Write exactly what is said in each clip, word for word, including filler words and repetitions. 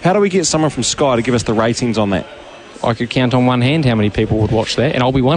How do we get someone from Sky to give us the ratings on that? I could count on one hand how many people would watch that, and I'll be one.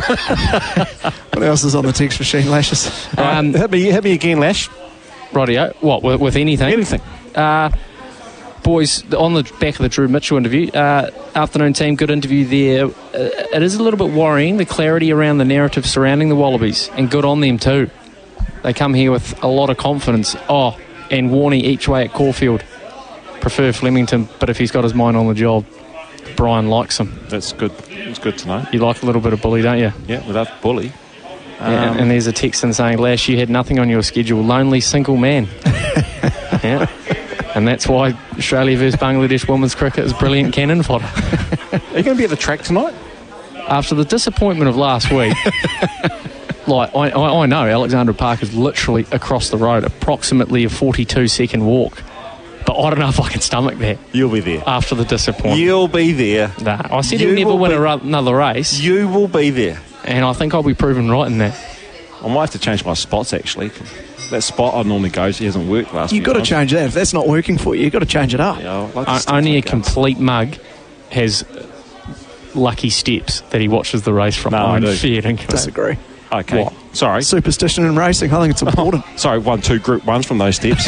What else is on the text machine, Lashes? Um, hit me, hit me again, Lash. Rightio. What, with, with anything? Anything. Uh, boys, on the back of the Drew Mitchell interview, uh, afternoon team, good interview there. Uh, it is a little bit worrying, the clarity around the narrative surrounding the Wallabies, and good on them too. They come here with a lot of confidence. Oh, and Warney each way at Caulfield. Prefer Flemington, but if he's got his mind on the job, Brian likes him. That's good. It's good to know. You like a little bit of bully, don't you? Yeah, without bully. Um, Yeah, and, and there's a text in saying, Lash, you had nothing on your schedule. Lonely single man. Yeah. And that's why Australia versus Bangladesh women's cricket is brilliant cannon fodder. Are you going to be at the track tonight? After the disappointment of last week, like I, I, I know Alexandra Park is literally across the road, approximately a forty-two second walk. But I don't know if I can stomach that. You'll be there. After the disappointment. You'll be there. Nah, I said You he'll never will win be- a, ru- another race, You will be there. and I think I'll be proven right in that. I might have to change my spots, actually. That spot I normally go to hasn't worked last You've few got to times. change that. If that's not working for you, you've got to change it up. Yeah, I'd like to O- stick only to a my guns. complete mug has lucky steps that he watches the race from. No, I I'm do. fair dinkum. Disagree. Okay. What? Sorry. Superstition in racing, I think it's important. Sorry, one, two group ones from those steps.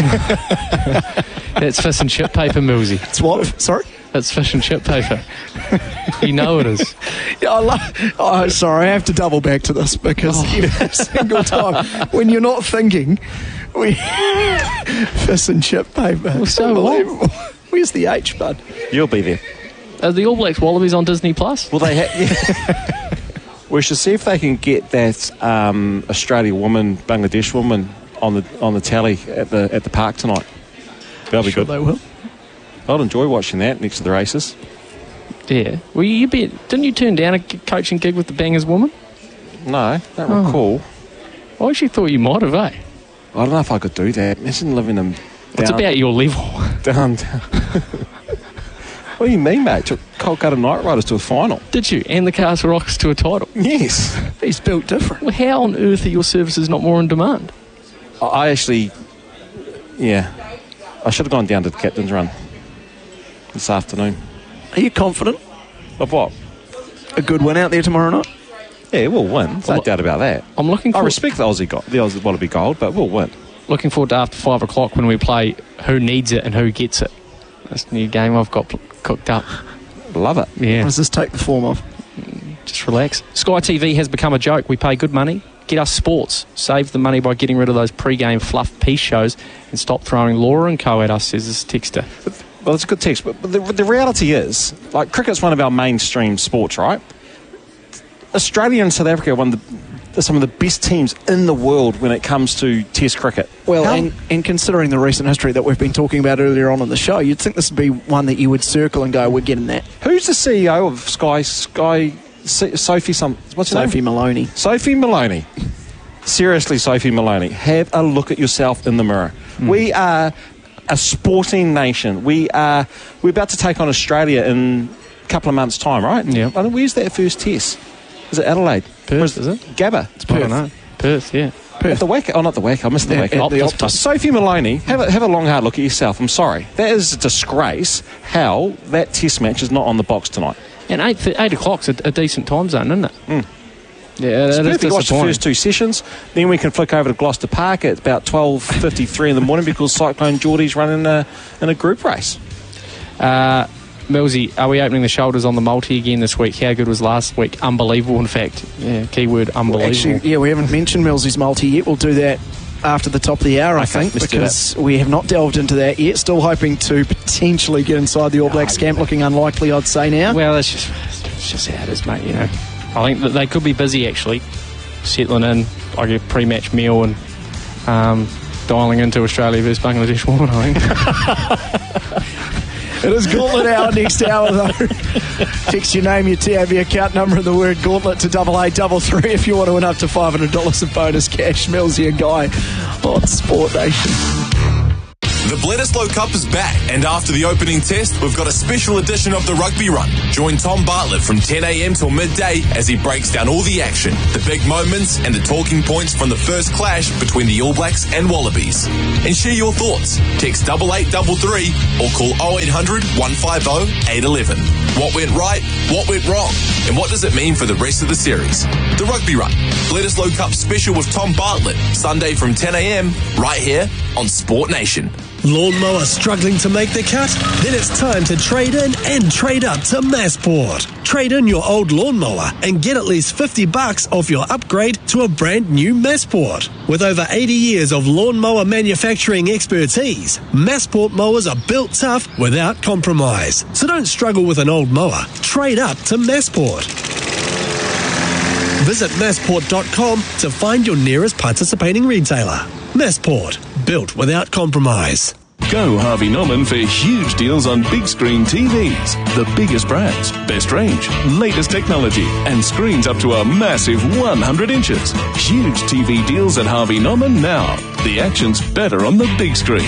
That's fish and chip paper, Millsy. It's what? Sorry? That's fish and chip paper. You know it is. Yeah, I love, oh, sorry, I have to double back to this because every single time when you're not thinking, we fish and chip paper. Well, so Unbelievable. Where's the H, bud? You'll be there. Are the All Blacks Wallabies on Disney Plus? Well, they ha- we should see if they can get that um, Australia woman, Bangladesh woman on the on the tally at the at the park tonight. That'll be Sure good. they will. I'd enjoy watching that next to the races. Yeah. Well, you bet. Didn't you turn down a g- coaching gig with the Bangers woman? No, don't Oh. recall. I actually thought you might have, eh? I don't know if I could do that. Imagine living in down, It's about your level. down, down. What do you mean, mate? Took Kolkata Knight Riders to a final. Did you? And the Castle Rockers to a title. Yes. He's built different. Well, how on earth are your services not more in demand? I- I actually, yeah, I should have gone down to the captain's run this afternoon. Are you confident? Of what? A good win out there tomorrow night? Yeah, we'll win. There's no Well, doubt about that. I'm looking I for respect the Aussie gold, the Aussie Wallaby gold, but we'll win. looking forward to after five o'clock when we play Who Needs It and Who Gets It. That's a new game I've got pl- cooked up. Love it. What Yeah, does this take the form of? just relax. Sky T V has become a joke. We pay good money. Get us sports. Save the money by getting rid of those pre-game fluff piece shows and stop throwing Laura and Co at us, says this texter. Well, it's a good text, but but the, the reality is, like, cricket's one of our mainstream sports, right? Australia and South Africa are one of the, are some of the best teams in the world when it comes to Test cricket. Well, How- and, and considering the recent history that we've been talking about earlier on in the show, you'd think this would be one that you would circle and go, we're getting that. who's the C E O of Sky? Sky S- Sophie, some what's her Sophie name? Maloney. Sophie Maloney. Seriously, Sophie Maloney, have a look at yourself in the mirror. We are a sporting nation. We are. We're about to take on Australia in a couple of months' time, right? Yeah. I mean, where's that first test? Is it Adelaide? Perth, Or is it? Gabba. It's I don't know. Perth, yeah. At the Wacker. Oh, not the Wacker. I missed the Yeah, Wacker. at the Optus. Optus. Sophie Maloney, have a, have a long, hard look at yourself. I'm sorry. That is a disgrace how that test match is not on the box tonight. And eight, eight o'clock's a, a decent time zone, isn't it? Mm. Yeah, It's that is perfect to watch the disappointing. first two sessions. Then we can flick over to Gloucester Park at about twelve fifty-three in the morning because Cyclone Geordie's running a, in a group race. Uh, Millsy, are we opening the shoulders on the multi again this week? How good was last week? Unbelievable, in fact. Yeah, keyword unbelievable. Actually, yeah, we haven't mentioned Millsy's multi yet. We'll do that after the top of the hour, I Okay, think, let's do because we have not delved into that yet. Still hoping to potentially get inside the All Blacks camp. Looking unlikely, I'd say now. Well, that's just, it's just how it is, mate, you know. I think that they could be busy, actually, settling in, like a pre-match meal and um, dialing into Australia versus Bangladesh woman, I think. It is Gauntlet Hour next hour, though. Text your name, your T A B account number, and the word Gauntlet to double eight double three if you want to win up to five hundred dollars of bonus cash. Millsy and Guy on Sport Nation. The Bledisloe Cup is back, and after the opening test, we've got a special edition of the Rugby Run. Join Tom Bartlett from ten a.m. till midday as he breaks down all the action, the big moments, and the talking points from the first clash between the All Blacks and Wallabies. And share your thoughts. Text double eight double three or call oh eight hundred, one five oh, eight one one. What went right? What went wrong? And what does it mean for the rest of the series? The Rugby Run, Bledisloe Cup special with Tom Bartlett, Sunday from ten a.m. right here on Sport Nation. Lawnmower struggling to make the cut? Then it's time to trade in and trade up to Massport. Trade in your old lawnmower and get at least fifty bucks off your upgrade to a brand new Massport. With over eighty years of lawnmower manufacturing expertise, Massport mowers are built tough without compromise. So don't struggle with an old mower. Trade up to Massport. Visit massport dot com to find your nearest participating retailer. Massport, built without compromise. Go Harvey Norman for huge deals on big screen T Vs. The biggest brands, best range, latest technology, and screens up to a massive one hundred inches. Huge T V deals at Harvey Norman now. The action's better on the big screen.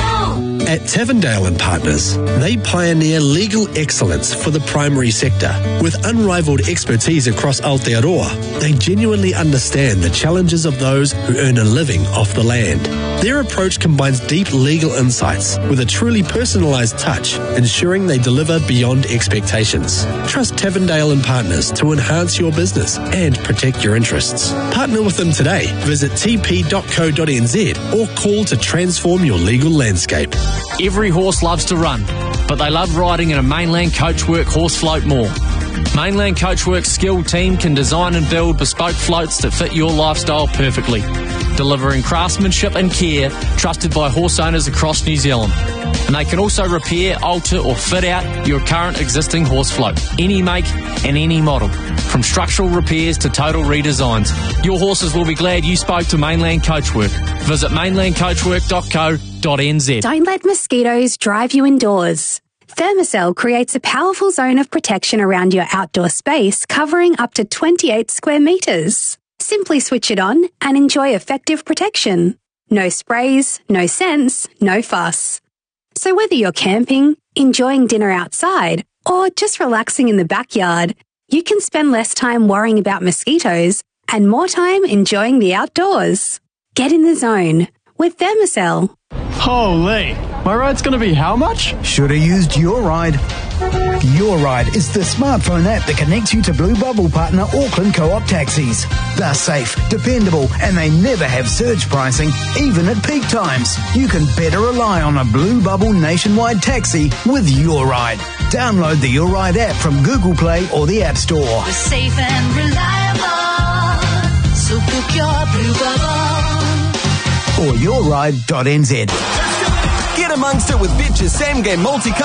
At Tavendale and Partners, they pioneer legal excellence for the primary sector. With unrivaled expertise across Aotearoa, they genuinely understand the challenges of those who earn a living off the land. Their approach combines deep legal insights with a truly personalised touch, ensuring they deliver beyond expectations. Trust Tavendale and Partners to enhance your business and protect your interests. Partner with them today. Visit t p dot co dot n z or call to transform your legal landscape. Every horse loves to run, but they love riding in a Mainland Coachwork horse float more. Mainland Coachwork's skilled team can design and build bespoke floats that fit your lifestyle perfectly, delivering craftsmanship and care trusted by horse owners across New Zealand. And they can also repair, alter or fit out your current existing horse float, any make and any model, from structural repairs to total redesigns. Your horses will be glad you spoke to Mainland Coachwork. Visit mainland coachwork dot co dot n z. Don't let mosquitoes drive you indoors. Thermacell creates a powerful zone of protection around your outdoor space, covering up to twenty-eight square metres. Simply switch it on and enjoy effective protection. No sprays, no scents, no fuss. So whether you're camping, enjoying dinner outside, or just relaxing in the backyard, you can spend less time worrying about mosquitoes and more time enjoying the outdoors. Get in the zone with Thermacell. Holy, my ride's going to be how much? Should have used Your Ride. Your Ride is the smartphone app that connects you to Blue Bubble partner Auckland Co-op taxis. They're safe, dependable, and they never have surge pricing, even at peak times. You can better rely on a Blue Bubble nationwide taxi with Your Ride. Download the Your Ride app from Google Play or the App Store. We're safe and reliable, so book your Blue Bubble. Or your ride dot n z. Get amongst it with Betches Same Game Multi